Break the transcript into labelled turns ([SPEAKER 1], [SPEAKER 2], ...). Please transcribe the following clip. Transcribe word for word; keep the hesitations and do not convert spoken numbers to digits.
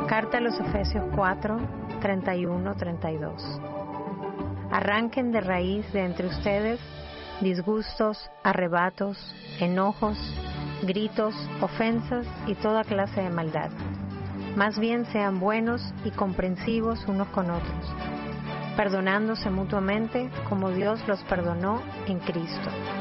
[SPEAKER 1] Carta a los Efesios cuatro, treinta y uno, treinta y dos. Arranquen de raíz de entre ustedes disgustos, arrebatos, enojos, gritos, ofensas y toda clase de maldad. Más bien sean buenos y comprensivos unos con otros, perdonándose mutuamente como Dios los perdonó en Cristo.